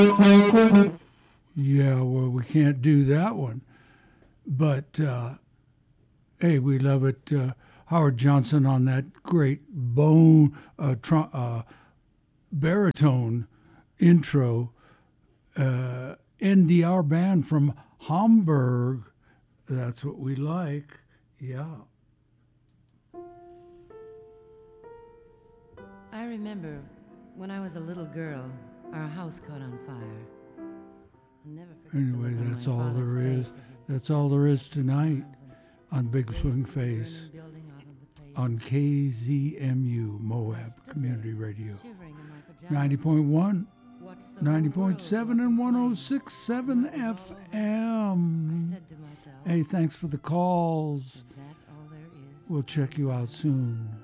Yeah, well, we can't do that one. But hey, we love it. Howard Johnson on that great baritone intro. NDR band from Hamburg. That's what we like. Yeah. I remember when I was a little girl, our house caught on fire. I'll never forget the Anyway, look on that's my all father's there face is. as he That's all there is picked up tonight arms and on Big raised Swing the burning Face building out of the pavement. on KZMU I Moab stood Community there, Radio. shivering in my pajamas, 90.1, watched the whole world 90.7, go up in and flames. 106.7 When it was all over, I FM. said to myself, Hey, thanks for the calls. is that all there is? We'll check you out soon.